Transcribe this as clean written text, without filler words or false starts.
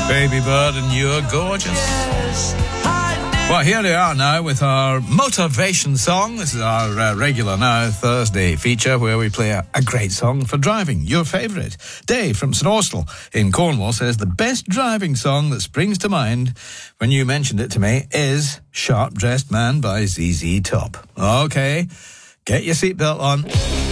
Baby Bird and You're Gorgeous. Well, here we are now with our motivation song. This is our regular now Thursday feature where we play a great song for driving, your favourite. Dave from St Austell in Cornwall says the best driving song that springs to mind when you mentioned it to me is Sharp Dressed Man by ZZ Top. Okay, get your seatbelt on.